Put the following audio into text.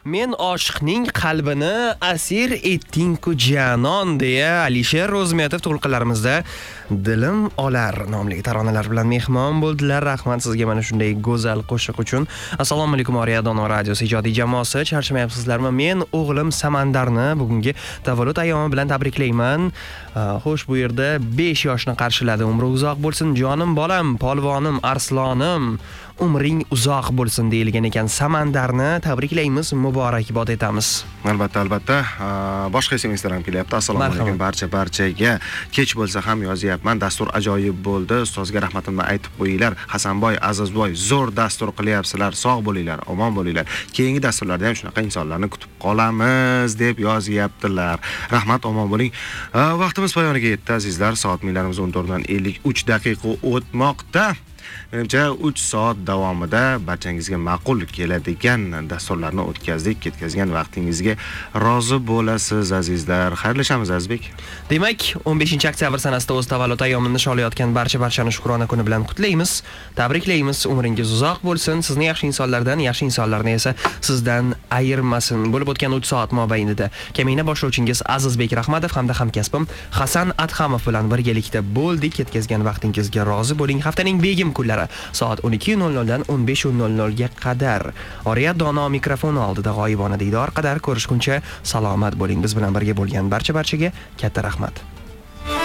Men oshiqning qalbini asir etding-ku janon deya Alisher Ro'zmetov to'lqinlarimizda Dilim olar nomli taronalar bilan mehmon bo'ldilar. Rahmat sizga mana shunday go'zal qo'shiq uchun. Assalomu alaykum Oriya Dono radiosi ijodiy jamoasi. Charchamayapsizlarmi? Men o'g'lim Samandarni bugungi tavallud ayyomi bilan tabriklayman. Xo'sh, bu yerda 5 yoshni qarshiladi. Umri uzoq bo'lsin jonim bolam, polvonim, arslonim. Umring uzoq bo'lsin deyilgan ekan. Samandarni tabriklaymiz, muborakbod etamiz. Albatta. Boshqa SMS-lar ham kelyapti. Assalomu alaykum barchaga. Kech bo'lsa ham yozyapman. Dastur ajoyib bo'ldi. Ustozga rahmatimni aytib qo'yinglar. Hasanboy, Azizboy, zo'r dastur qilyapsizlar. Sog' bo'linglar, omon bo'linglar. Keyingi dasturlarda ham shunaqa insonlarni kutib qolamiz deb yozyaptilar. Rahmat, omon bo'ling. Vaqtimiz poyoniga yetdi azizlar. Soat millarimiz 14:53 daqiqa o'tmoqda. Menimcha 3 soat davomida barchangizga ma'qul keladigan dasturlarni o'tkazdik. Ketkazgan vaqtingizga rozi bo'lasiz azizlar. Xayrlashamiz Azizbek. Demak, 15-oktyabr sanasida o'z tavallud ayyomini nishonlayotgan barchani shukrona kuni bilan qutlaymiz, tabriklaymiz. Umringiz uzoq bo'lsin. Sizni yaxshi insonlardan, yaxshi insonlarni esa sizdan ayirmasin. Bo'lib o'tgan 3 soat mobaynida kamina boshlovchingiz Azizbek Rahmatov hamda hamkasbim Hasan Adhamov bilan birgalikda bo'ldik. Ketkazgan vaqtingizga rozi bo'ling. Haftaning begim kunlari soat 12:00 dan 15:00 ga qadar Oriya Dono mikrofon oldida g'oyibona diydor qadar ko'rishguncha salomat bo'ling. Biz bilan birga bo'lgan barchaga katta rahmat.